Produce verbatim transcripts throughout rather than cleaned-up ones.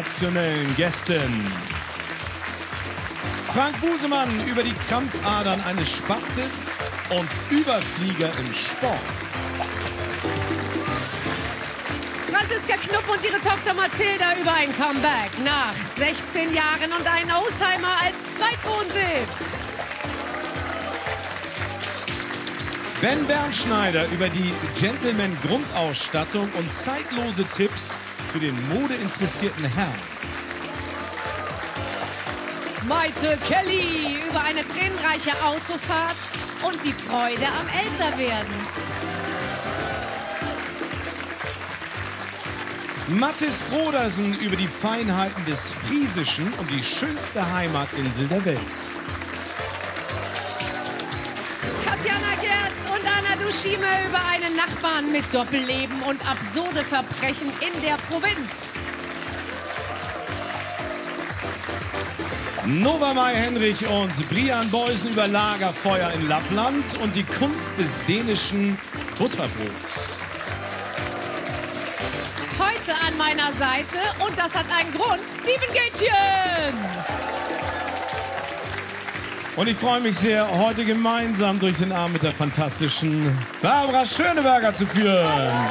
sensationellen Gästen. Frank Busemann über die Krampfadern eines Spatzes und Überflieger im Sport. Franziska Knupp und ihre Tochter Mathilda über ein Comeback nach sechzehn Jahren und einen Oldtimer als Zweitwohnsitz. Ben Bernschneider über die Gentleman-Grundausstattung und zeitlose Tipps für den modeinteressierten Herrn. Maite Kelly über eine tränenreiche Autofahrt und die Freude am Älterwerden. Mattis Brodersen über die Feinheiten des Friesischen und die schönste Heimatinsel der Welt. Katjana Gerz und Anna Duschime über einen Nachbarn mit Doppelleben und absurde Verbrechen in der Provinz. Nova Mai-Henrich und Brian Boysen über Lagerfeuer in Lappland und die Kunst des dänischen Butterbrots. Heute an meiner Seite, und das hat einen Grund, Steven Gätchen. Und ich freue mich sehr, heute gemeinsam durch den Abend mit der fantastischen Barbara Schöneberger zu führen.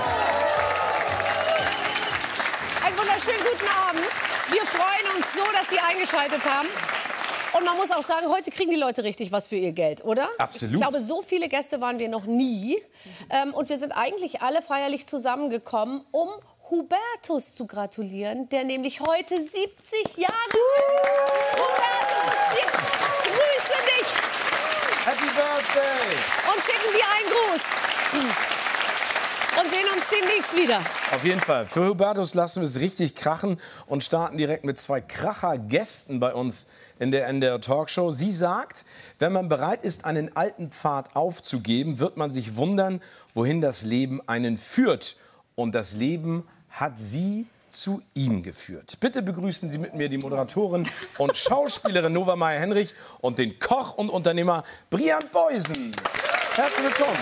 Einen wunderschönen guten Abend. Wir freuen uns so, dass Sie eingeschaltet haben. Und man muss auch sagen, heute kriegen die Leute richtig was für ihr Geld, oder? Absolut. Ich glaube, so viele Gäste waren wir noch nie. Ähm, und wir sind eigentlich alle feierlich zusammengekommen, um Hubertus zu gratulieren, der nämlich heute siebzig Jahre alt ist. Hubertus, wir grüßen dich. Happy Birthday! Und schicken dir einen Gruß. Und sehen uns demnächst wieder. Auf jeden Fall. Für Hubertus lassen wir es richtig krachen und starten direkt mit zwei Kracher-Gästen bei uns in der N D R Talkshow. Sie sagt, wenn man bereit ist, einen alten Pfad aufzugeben, wird man sich wundern, wohin das Leben einen führt. Und das Leben hat sie zu ihm geführt. Bitte begrüßen Sie mit mir die Moderatorin und Schauspielerin Nova Mai-Henrich und den Koch und Unternehmer Brian Boysen. Herzlich willkommen.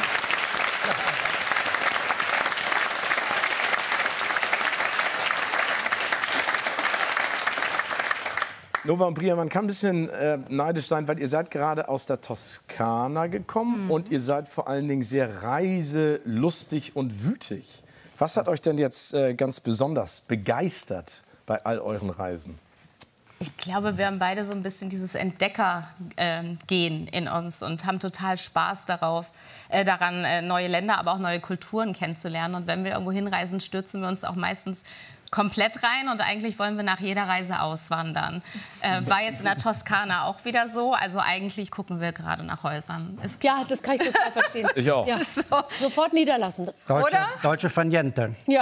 Nova und Brian, man kann ein bisschen äh, neidisch sein, weil ihr seid gerade aus der Toskana gekommen mhm. und ihr seid vor allen Dingen sehr reiselustig und wütig. Was hat euch denn jetzt äh, ganz besonders begeistert bei all euren Reisen? Ich glaube, wir haben beide so ein bisschen dieses Entdecker-Gen äh, in uns und haben total Spaß darauf, äh, daran, äh, neue Länder, aber auch neue Kulturen kennenzulernen. Und wenn wir irgendwo hinreisen, stürzen wir uns auch meistens komplett rein und eigentlich wollen wir nach jeder Reise auswandern. Äh, war jetzt in der Toskana auch wieder so. Also eigentlich gucken wir gerade nach Häusern. Es Ja, das kann ich total verstehen. Ich auch. Ja. so. Sofort niederlassen. Deutsche, Oder? Deutsche Faniente. Ja.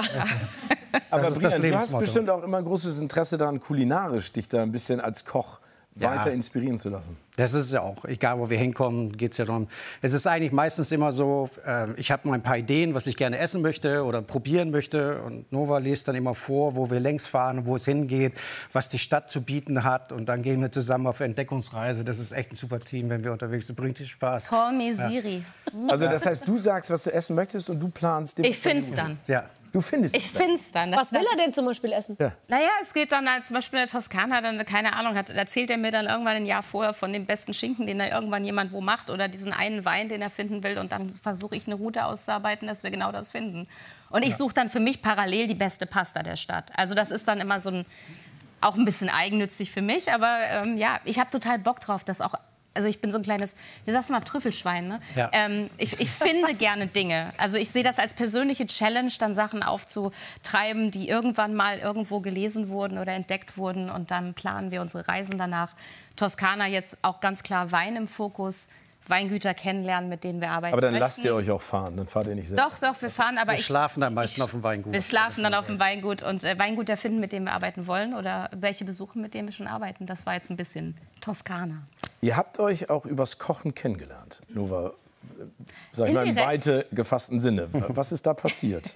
Aber ist das Brian, du hast Lebensmotto. bestimmt auch immer großes Interesse daran, kulinarisch dich da ein bisschen als Koch Ja. weiter inspirieren zu lassen. Das ist es ja auch. Egal, wo wir hinkommen, geht es ja darum. Es ist eigentlich meistens immer so, äh, ich habe mal ein paar Ideen, was ich gerne essen möchte oder probieren möchte. Und Nova liest dann immer vor, wo wir längs fahren, wo es hingeht, was die Stadt zu bieten hat. Und dann gehen wir zusammen auf Entdeckungsreise. Das ist echt ein super Team, wenn wir unterwegs sind. Bringt viel Spaß. Call me Siri. Also das heißt, du sagst, was du essen möchtest und du planst... Ich find's dann. Ja. Du findest Ich es dann. find's dann. Was will er denn zum Beispiel essen? Ja. Naja, es geht dann halt, zum Beispiel in der Toskana, dann, keine Ahnung, hat, erzählt er mir dann irgendwann ein Jahr vorher von dem besten Schinken, den da irgendwann jemand wo macht oder diesen einen Wein, den er finden will. Und dann versuche ich eine Route auszuarbeiten, dass wir genau das finden. Und ich suche dann für mich parallel die beste Pasta der Stadt. Also das ist dann immer so ein, auch ein bisschen eigennützig für mich. Aber ähm, ja, ich habe total Bock drauf, das auch. Also ich bin so ein kleines, wie sagst du mal, Trüffelschwein. Ne? Ja. Ähm, ich, ich finde gerne Dinge. Also ich sehe das als persönliche Challenge, dann Sachen aufzutreiben, die irgendwann mal irgendwo gelesen wurden oder entdeckt wurden. Und dann planen wir unsere Reisen danach. Toskana jetzt auch ganz klar Wein im Fokus. Weingüter kennenlernen, mit denen wir arbeiten Aber dann möchten. lasst ihr euch auch fahren, dann fahrt ihr nicht selbst. Doch, doch, wir fahren, aber Wir ich, schlafen dann meistens ich, auf dem Weingut. Wir schlafen dann auf dem Weingut und äh, Weingüter finden, mit denen wir arbeiten wollen oder welche besuchen, mit denen wir schon arbeiten. Das war jetzt ein bisschen Toskana. Ihr habt euch auch übers Kochen kennengelernt, Nova. Sag ich mal, im Indirekt. weite gefassten Sinne. Was ist da passiert?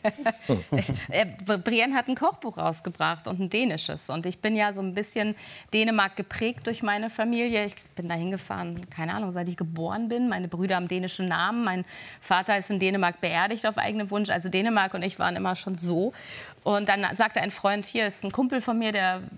Äh, Brian hat ein Kochbuch rausgebracht und ein dänisches. Und ich bin ja so ein bisschen Dänemark geprägt durch meine Familie. Ich bin da hingefahren, keine Ahnung, seit ich geboren bin. Meine Brüder haben dänischen Namen. Mein Vater ist in Dänemark beerdigt auf eigenen Wunsch. Also Dänemark und ich waren immer schon so. Und dann sagte ein Freund, hier ist ein Kumpel von mir, der